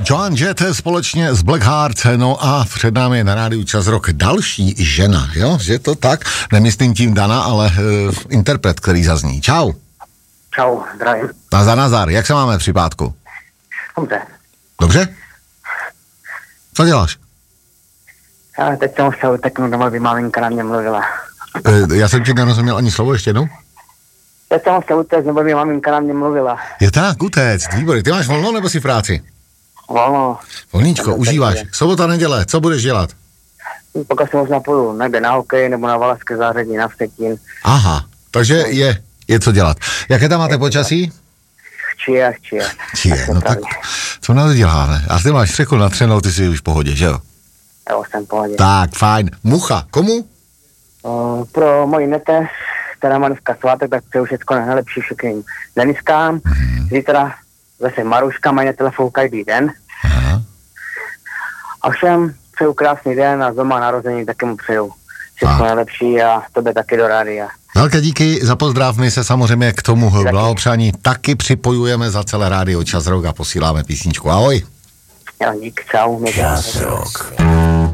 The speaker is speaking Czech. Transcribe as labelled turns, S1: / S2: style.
S1: Joan Jett společně s Blackheart, no a před námi je na rádiu Čas Rock další žena, jo, že to tak, nemyslím tím Dana, ale interpret, který zazní. Čau.
S2: Čau, zdravím.
S1: Nazar, jak se máme při pátku?
S2: Dobře.
S1: Dobře? Co děláš?
S2: Já teď jsem chtěl uteknout domů, aby maminka na mě mluvila.
S1: Já jsem ti nerozuměl ani slovo ještě jednou?
S2: Teď jsem chtěl utéct, nebo by maminka na mě mluvila.
S1: Je tak, utéct, výborně. Ty máš volno nebo si v práci?
S2: Volno.
S1: Volníčko, užíváš. Sobota, neděle, co budeš dělat?
S2: Pokud si možná půjdu někde na hokej, nebo na Valašské zářadí, na Vsetín.
S1: Aha, takže je co dělat. Jaké tam máte počasí?
S2: Chčije,
S1: no tak co nás děláme? A ty máš střechu natřenou, ty jsi už v pohodě, že jo?
S2: Jo, jsem v pohodě.
S1: Tak, fajn. Mucha, komu?
S2: Pro moji nete, která má dneska svátek, tak přeju všechno nejlepší všem Deniskám. Zítra zase Maruška, mají na telefonu každý den.
S1: Aha.
S2: A všem přeju krásný den a doma narození taky mu přeju všechno nejlepší a tobě taky do rádia.
S1: Velké díky za pozdrav, my se samozřejmě k tomu blahopřání taky připojujeme za celé rádio Čas Rock a posíláme písničku. Ahoj.
S2: Jo, dík, čau.
S3: Čas Rock.